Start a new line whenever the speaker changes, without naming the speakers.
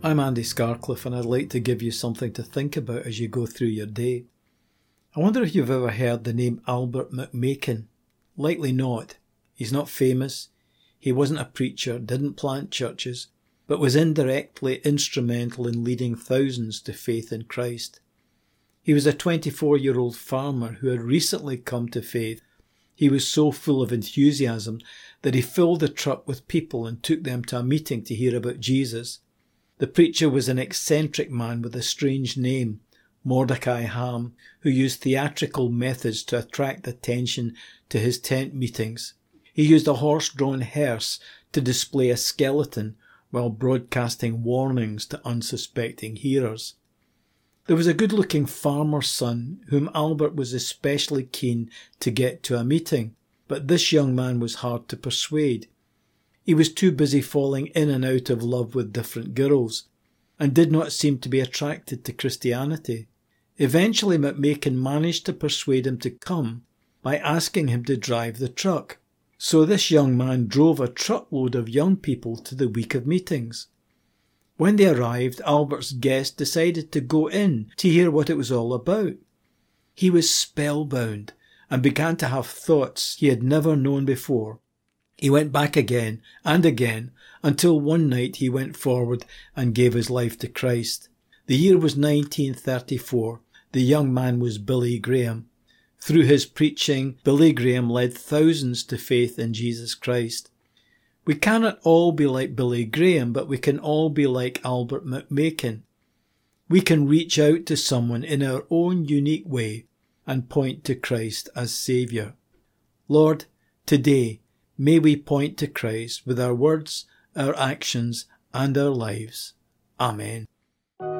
I'm Andy Scarcliffe, and I'd like to give you something to think about as you go through your day. I wonder if you've ever heard the name Albert McMakin. Likely not. He's not famous. He wasn't a preacher, didn't plant churches, but was indirectly instrumental in leading thousands to faith in Christ. He was a 24-year-old farmer who had recently come to faith. He was so full of enthusiasm that he filled a truck with people and took them to a meeting to hear about Jesus. The preacher was an eccentric man with a strange name, Mordecai Ham, who used theatrical methods to attract attention to his tent meetings. He used a horse-drawn hearse to display a skeleton while broadcasting warnings to unsuspecting hearers. There was a good-looking farmer's son whom Albert was especially keen to get to a meeting, but this young man was hard to persuade. He was too busy falling in and out of love with different girls, and did not seem to be attracted to Christianity. Eventually McMakin managed to persuade him to come by asking him to drive the truck. So this young man drove a truckload of young people to the week of meetings. When they arrived, Albert's guest decided to go in to hear what it was all about. He was spellbound and began to have thoughts he had never known before. He went back again and again until one night he went forward and gave his life to Christ. The year was 1934. The young man was Billy Graham. Through his preaching, Billy Graham led thousands to faith in Jesus Christ. We cannot all be like Billy Graham, but we can all be like Albert McMakin. We can reach out to someone in our own unique way and point to Christ as Saviour. Lord, today, may we point to Christ with our words, our actions, and our lives. Amen.